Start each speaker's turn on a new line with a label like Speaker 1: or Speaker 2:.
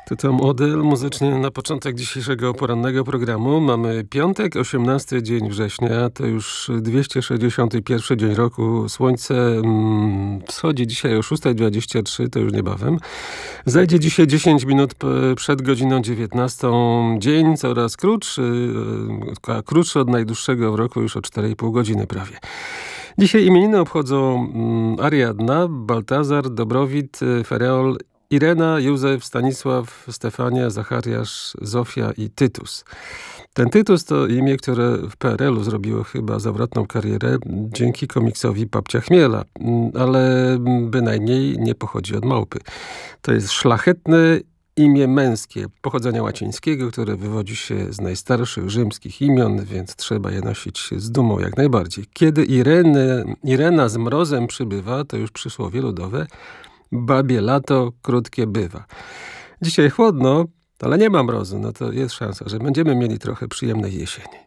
Speaker 1: To model muzycznie na początek dzisiejszego porannego programu. Mamy piątek, 18 dzień września. To już 261 dzień roku. Słońce wschodzi dzisiaj o 6:23, to już niebawem. Zajdzie dzisiaj 10 minut przed godziną 19. Dzień coraz krótszy od najdłuższego w roku, już o 4,5 godziny prawie. Dzisiaj imieniny obchodzą Ariadna, Baltazar, Dobrowit, Fereol, Irena, Józef, Stanisław, Stefania, Zachariasz, Zofia i Tytus. Ten Tytus to imię, które w PRL-u zrobiło chyba zawrotną karierę dzięki komiksowi Babcia Chmiela, ale bynajmniej nie pochodzi od małpy. To jest szlachetne imię męskie pochodzenia łacińskiego, które wywodzi się z najstarszych rzymskich imion, więc trzeba je nosić z dumą jak najbardziej. Kiedy Irena z mrozem przybywa, to już przysłowie ludowe, babie lato krótkie bywa. Dzisiaj chłodno, ale nie ma mrozu, no to jest szansa, że będziemy mieli trochę przyjemnej jesieni.